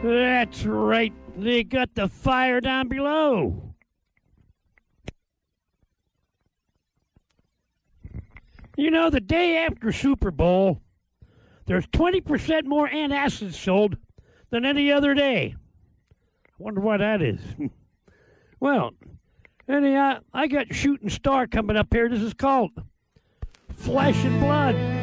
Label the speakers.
Speaker 1: That's right. They got the fire down below. You know, the day after Super Bowl, there's 20% more antacids sold than any other day. I wonder why that is. Well, anyhow, I got Shooting Star coming up here. This is called Flesh and Blood.